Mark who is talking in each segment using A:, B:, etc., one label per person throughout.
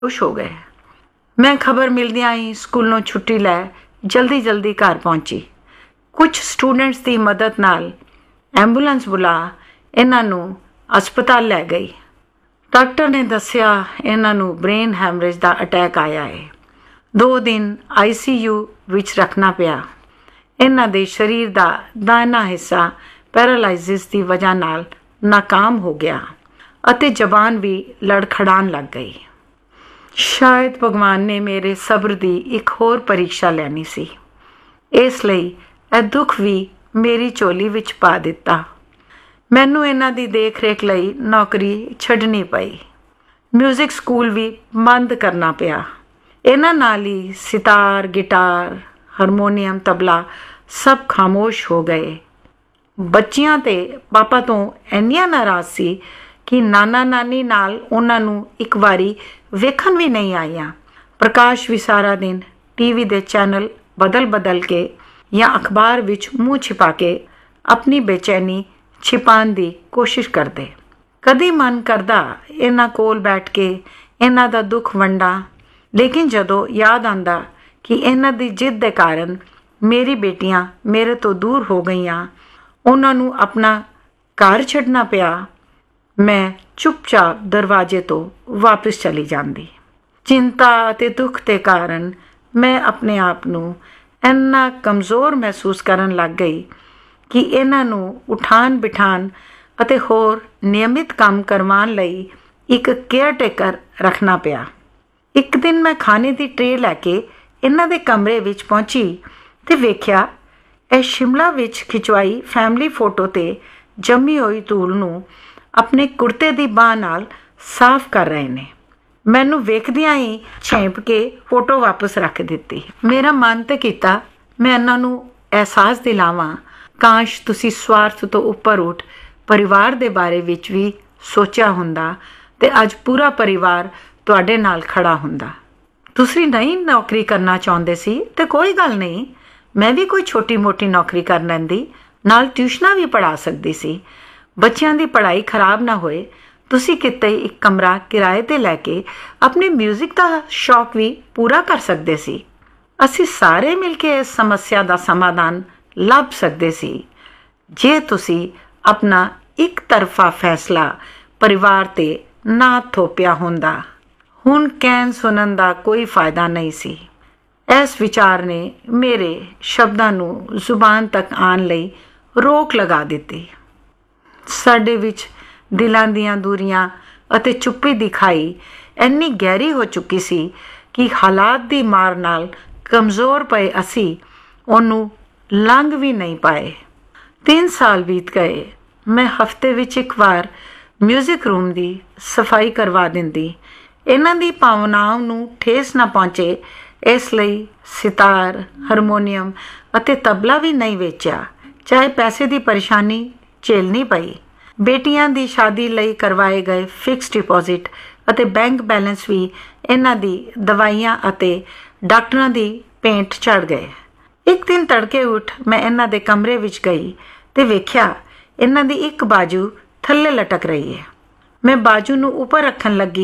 A: खुश हो गए। मैं खबर मिलदियां ही स्कूलों छुट्टी लै जल्दी जल्दी घर पहुंची। कुछ स्टूडेंट्स की मदद नाल एंबूलेंस बुला इन्हां नूं अस्पताल लै गई। डॉक्टर ने दस्सिया इन्हां नूं ब्रेन हैमरेज का अटैक आया है। 2 दिन ICU विच रखना पिया। इन्हां दे शरीर का दाहिना हिस्सा पैरालाइसिस की वजह नाल नाकाम हो गया अते जबान भी लड़खड़ान लग गई। शायद भगवान ने मेरे सब्र की एक होर परीक्षा लैनी सी, इसलिए यह दुख भी मेरी झोली विच पा दिता। मैनू इन्हां दी देख रेख लई नौकरी छड्डनी पई। म्यूजिक स्कूल भी बंद करना पिया। इन्हां नाल ही सितार, गिटार, हारमोनीयम, तबला सब खामोश हो गए। बच्चियां ते पापा तो ਇੰਨੀਆਂ नाराज़ सी कि नाना नानी नाल उन्हां नूं एक वारी वेखण भी नहीं आईयां। प्रकाश भी सारा दिन TV दे चैनल बदल बदल के या अखबार विच मूँह छिपा के अपनी बेचैनी छिपाण दी कोशिश करदे। कदी मन करदा इन्हां कोल बैठ के इन्हां दा दुख वंडा, लेकिन जदों याद आंदा कि इन्हां दी जिद दे कारण मेरी बेटियां मेरे तो दूर हो गईयां, उन्हां नूं अपना घर छड्डना पिया, मैं चुपचाप दरवाजे तो वापस चली जाती। चिंता ते दुख के कारण मैं अपने आप नूं इन्ना कमज़ोर महसूस करन लग गई कि इन्हां नूं उठान बिठान अते होर नियमित काम करवाण लई एक केयरटेकर रखना पिया। एक दिन मैं खाने की ट्रे लैके इन्हां दे कमरे विच पहुंची ते वेख्या ਇਹ शिमला विच खिचवाई फैमिली फोटो ते जमी हुई धूल नूं अपने कुर्ते की बांह नाल साफ कर रहे ने। मैनू वेखदियां ही छेप के फोटो वापस रख दिती। मेरा मन तो किया मैं इन्हां नूं एहसास दिलावां, काश तुसी स्वार्थ तो उपर उठ परिवार दे बारे विच भी सोचा हुंदा ते अज पूरा परिवार तुहाडे नाल खड़ा हुंदा। तुसी नहीं नौकरी करना चाहुंदे सी ते कोई गल नहीं, मैं भी कोई छोटी मोटी नौकरी कर लैंदी, नाल ट्यूशनां भी पढ़ा सकदी सी। बच्चियां दी पढ़ाई खराब ना होए, तुसी किते एक कमरा किराए ते लैके अपने म्यूजिक का शौक भी पूरा कर सकदे सी। असी सारे मिल के इस समस्या का समाधान ਲੱਭ सकदे सी जे तुसी अपना एक तरफा फैसला परिवार ते ना थोपिया हुंदा। हुण कहन सुनन दा कोई फायदा नहीं सी। इस विचार ने मेरे शब्दां नूं जुबान तक आण लई रोक लगा दिती। साडे विच दिलां दीयां दूरियां अते चुप्पी दी खाई ਇੰਨੀ गहरी हो चुकी सी कि हालात दी मार नाल कमज़ोर पए असी ਉਹਨੂੰ लंघ भी नहीं पाए। 3 साल बीत गए। मैं हफ्ते विच एक बार म्यूजिक रूम की सफाई करवा दिंदी। इन्हां दी भावनाओं नूं ठेस ना पहुंचे, इसलिए सितार, हारमोनीयम अते तबला भी नहीं वेचा, चाहे पैसे की परेशानी झेलनी पई। बेटियां दी शादी लई करवाए गए फिक्स डिपॉजिट अते बैंक बैलेंस भी इन्हां दी दवाइयां अते डॉक्टरां दी भेंट चढ़ गए। एक दिन तड़के उठ मैं इन्हां दे कमरे विच गई ते वेख्या इन्हां दी एक बाजू थल्ले लटक रही है। मैं बाजू नूं उपर रखन लगी,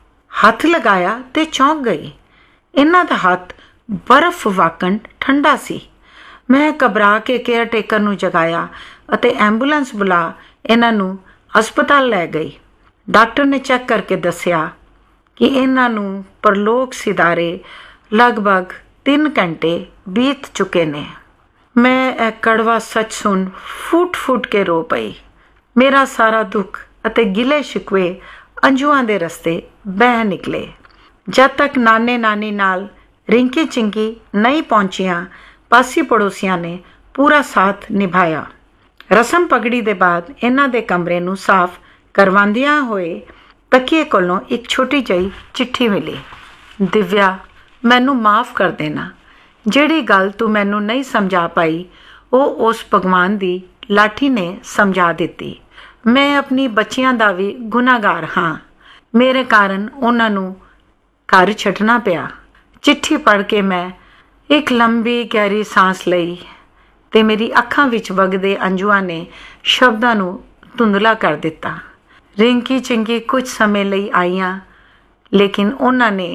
A: हथ लगाया ते चौंक गई। इन्हां दा हथ बर्फ वाकण ठंडा सी। मैं घबरा के केयरटेकर नूं जगाया अते एंबूलेंस बुला इन्हां नूं अस्पताल लै गई। डॉक्टर ने चेक करके दस्सिया कि इन्हां नूं परलोक सिधारे लगभग 3 घंटे बीत चुके ने। मैं यह कड़वा सच सुन फुट फुट के रो पई। मेरा सारा दुख अते गिले शिकवे अंजुआं दे रस्ते बह निकले। जब तक नाने नानी नाल रिंकी चिंकी नहीं पहुंचियां, पासी पड़ोसियां ने पूरा साथ निभाया। रसम पगड़ी दे बाद इन्हां दे कमरे नूं साफ करवांदियां होए तकिए कोलों एक छोटी जही चिट्ठी मिली। दिव्या, मैनू माफ़ कर देना। जिहड़ी गल तू मैनू नहीं समझा पाई वो उस भगवान दी लाठी ने समझा दिती। मैं अपनी बच्चियां दा भी गुनाहगार हाँ। मेरे कारण उन्हां नूं घर छड्डना पिया। चिट्ठी पढ़ के मैं एक लंबी गहरी सांस लई ते मेरी अखां विच वगदे अंजुआं ने शब्दां नूं धुंधला कर दिता। रिंकी चिंकी कुछ समय लई आईयां ਲੇਕਿਨ ਉਹਨਾਂ ਨੇ